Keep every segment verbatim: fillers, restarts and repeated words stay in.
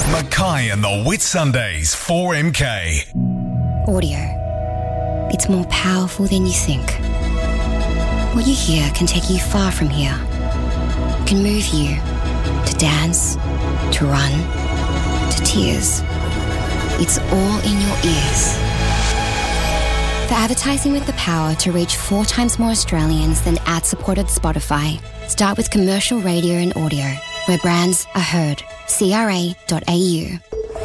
Mackay and the Whitsundays four M K. Audio. It's more powerful than you think. What you hear can take you far from here. It can move you to dance, to run, to tears. It's all in your ears. For advertising with the power to reach four times more Australians than ad-supported Spotify, start with commercial radio and audio, where brands are heard. C R A dot A U.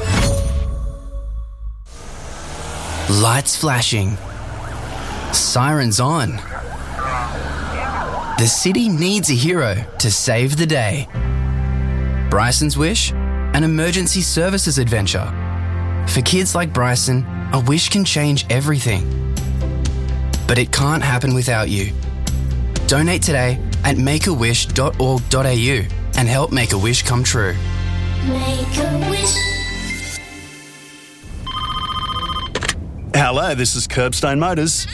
Lights flashing. Sirens on. The city needs a hero to save the day. Bryson's Wish, an emergency services adventure. For kids like Bryson, a wish can change everything. But it can't happen without you. Donate today at make a wish dot org dot A U and help make a wish come true. Make a wish. Hello, this is Curbstone Motors.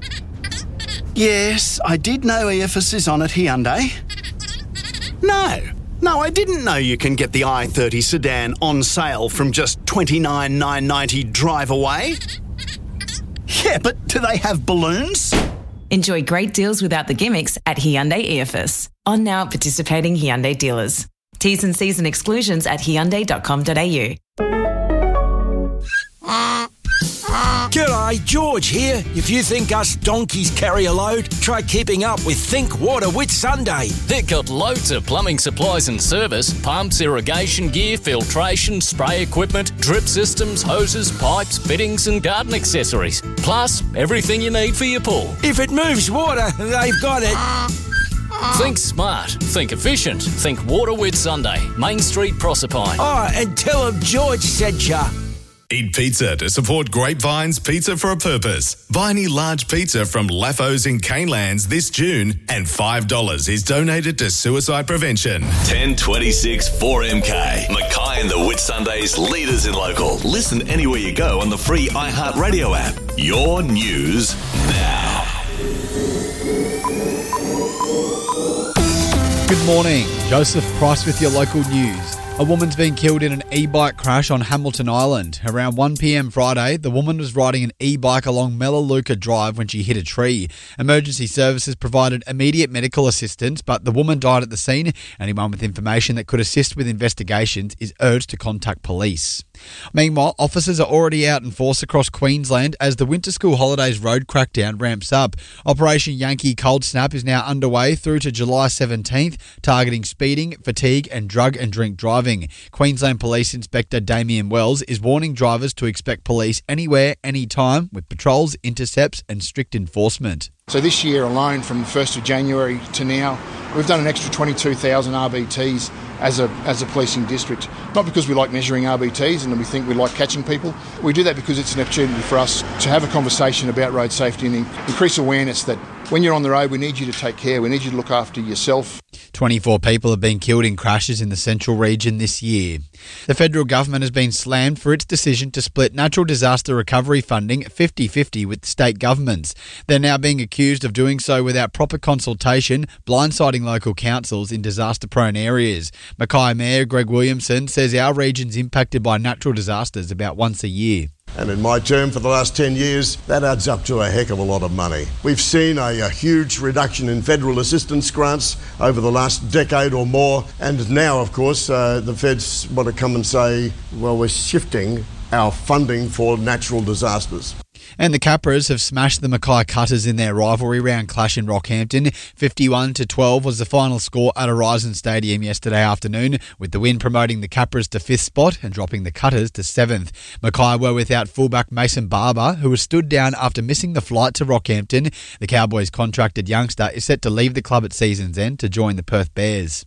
Yes, I did know E F S is on at Hyundai. No, no, I didn't know you can get the i thirty sedan on sale from just twenty-nine thousand nine hundred ninety dollars drive away. Yeah, but do they have balloons? Enjoy great deals without the gimmicks at Hyundai E F S. On now participating Hyundai dealers. T's and C's and exclusions at hyundai dot com dot A U. G'day, George here. If you think us donkeys carry a load, try keeping up with Think Water Whitsunday. They've got loads of plumbing supplies and service, pumps, irrigation gear, filtration, spray equipment, drip systems, hoses, pipes, fittings and garden accessories. Plus, everything you need for your pool. If it moves water, they've got it. Think smart, think efficient, think Water Whitsunday, Main Street, Proserpine. Oh, and tell them George sent ya. Eat pizza to support Grapevine's Pizza for a Purpose. Buy any large pizza from Laffos in Canelands this June and five dollars is donated to suicide prevention. ten twenty-six four M K. Mackay and the Whitsundays, leaders in local. Listen anywhere you go on the free iHeartRadio app. Your news now. Good morning. Joseph Price with your local news. A woman's been killed in an e-bike crash on Hamilton Island. Around one p.m. Friday, the woman was riding an e-bike along Melaleuca Drive when she hit a tree. Emergency services provided immediate medical assistance, but the woman died at the scene. Anyone with information that could assist with investigations is urged to contact police. Meanwhile, officers are already out in force across Queensland as the winter school holidays road crackdown ramps up. Operation Yankee Cold Snap is now underway through to July seventeenth, targeting speeding, fatigue and drug and drink driving. Queensland Police Inspector Damien Wells is warning drivers to expect police anywhere, anytime, with patrols, intercepts and strict enforcement. So this year alone, from the first of January to now, we've done an extra twenty-two thousand R B Ts as a as a policing district. Not because we like measuring R B Ts and we think we like catching people. We do that because it's an opportunity for us to have a conversation about road safety and increase awareness that when you're on the road, we need you to take care. We need you to look after yourself. twenty-four people have been killed in crashes in the central region this year. The federal government has been slammed for its decision to split natural disaster recovery funding fifty-fifty with state governments. They're now being accused of doing so without proper consultation, blindsiding local councils in disaster-prone areas. Mackay Mayor Greg Williamson says our region's impacted by natural disasters about once a year. And in my term for the last ten years, that adds up to a heck of a lot of money. We've seen a, a huge reduction in federal assistance grants over the last decade or more. And now, of course, uh, the feds want to come and say, well, we're shifting our funding for natural disasters. And the Capras have smashed the Mackay Cutters in their rivalry round clash in Rockhampton. fifty-one to twelve was the final score at Horizon Stadium yesterday afternoon, with the win promoting the Capras to fifth spot and dropping the Cutters to seventh. Mackay were without fullback Mason Barber, who was stood down after missing the flight to Rockhampton. The Cowboys' contracted youngster is set to leave the club at season's end to join the Perth Bears.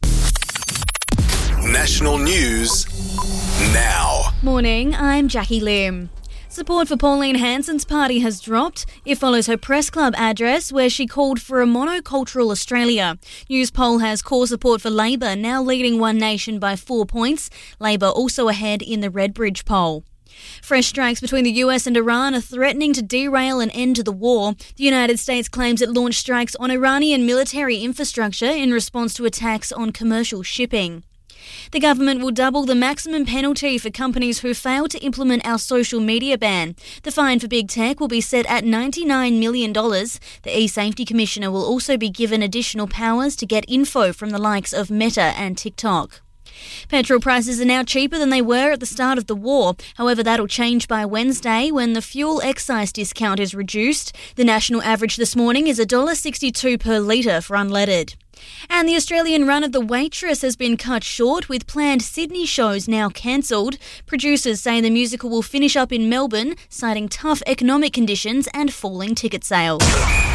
National news now. Morning, I'm Jackie Lim. Support for Pauline Hanson's party has dropped. It follows her press club address where she called for a monocultural Australia. Newspoll has core support for Labor, now leading One Nation by four points. Labor also ahead in the Redbridge poll. Fresh strikes between the U S and Iran are threatening to derail an end to the war. The United States claims it launched strikes on Iranian military infrastructure in response to attacks on commercial shipping. The government will double the maximum penalty for companies who fail to implement our social media ban. The fine for big tech will be set at ninety-nine million dollars. The e-Safety Commissioner will also be given additional powers to get info from the likes of Meta and TikTok. Petrol prices are now cheaper than they were at the start of the war. However, that'll change by Wednesday when the fuel excise discount is reduced. The national average this morning is one dollar sixty-two per litre for unleaded. And the Australian run of The Waitress has been cut short, with planned Sydney shows now cancelled. Producers say the musical will finish up in Melbourne, citing tough economic conditions and falling ticket sales.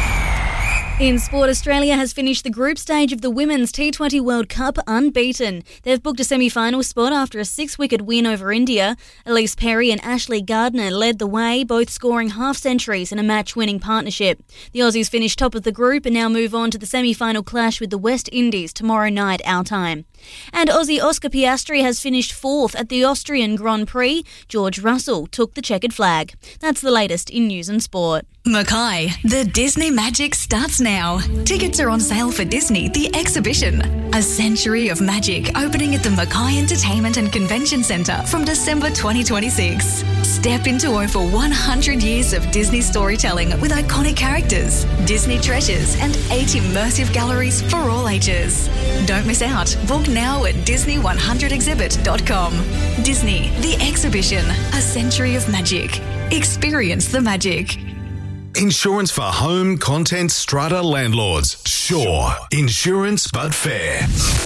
In sport, Australia has finished the group stage of the Women's T twenty World Cup unbeaten. They've booked a semi-final spot after a six-wicket win over India. Elise Perry and Ashley Gardner led the way, both scoring half-centuries in a match-winning partnership. The Aussies finished top of the group and now move on to the semi-final clash with the West Indies tomorrow night our time. And Aussie Oscar Piastri has finished fourth at the Austrian Grand Prix. George Russell took the checkered flag. That's the latest in news and sport. Mackay, the Disney Magic starts now. Tickets are on sale for Disney The Exhibition, a century of magic opening at the Mackay Entertainment and Convention Centre from December twenty twenty-six. Step into over one hundred years of Disney storytelling with iconic characters, Disney treasures and eight immersive galleries for all ages. Don't miss out. Book now at disney one hundred exhibit dot com. Disney The Exhibition, a century of magic. Experience the magic. Insurance for home, content, strata landlords. Sure. Insurance but fair.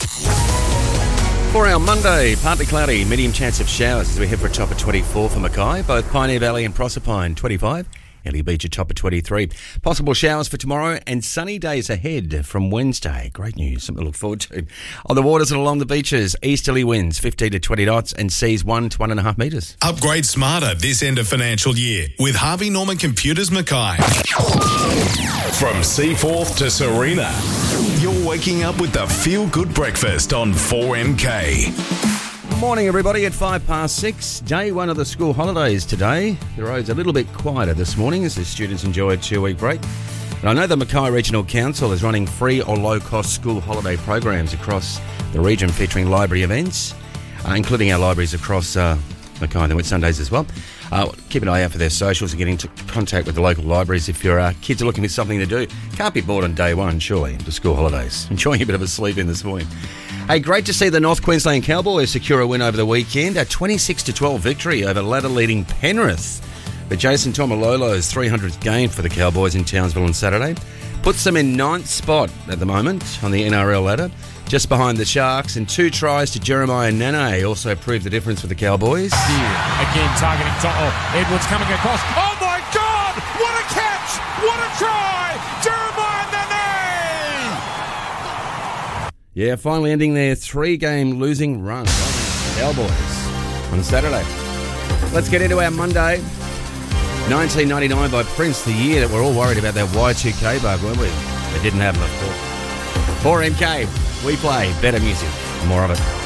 For our Monday, partly cloudy, medium chance of showers as we head for a top of twenty-four for Mackay. Both Pioneer Valley and Proserpine, twenty-five. Ellie Beach a top of twenty-three. Possible showers for tomorrow and sunny days ahead from Wednesday. Great news, something to look forward to. On the waters and along the beaches, easterly winds fifteen to twenty knots and seas one to one and a half metres. Upgrade smarter this end of financial year with Harvey Norman Computers Mackay. From Seaforth to Serena, you're waking up with the Feel Good Breakfast on four M K. Morning, everybody, at five past six. Day one of the school holidays today. The road's a little bit quieter this morning as the students enjoy a two-week break. And I know the Mackay Regional Council is running free or low-cost school holiday programs across the region featuring library events, uh, including our libraries across uh, Mackay and the Whitsundays as well. Uh, keep an eye out for their socials and get into contact with the local libraries if your uh, kids are looking for something to do. Can't be bored on day one, surely, to school holidays. Enjoying a bit of a sleep in this morning. Hey, great to see the North Queensland Cowboys secure a win over the weekend. A twenty-six to twelve victory over ladder-leading Penrith. But Jason Tomalolo's three hundredth game for the Cowboys in Townsville on Saturday puts them in ninth spot at the moment on the N R L ladder, just behind the Sharks, and two tries to Jeremiah Nene also proved the difference for the Cowboys. Here, again targeting Toto. Edwards coming across. Oh my God! What a catch! What a try! Jeremiah Nene! Yeah, finally ending their three-game losing run. Cowboys on Saturday. Let's get into our Monday. nineteen ninety-nine by Prince, the year that we're all worried about that Y two K bug, weren't we? It didn't happen, of course. four M K, we play better music. More of it.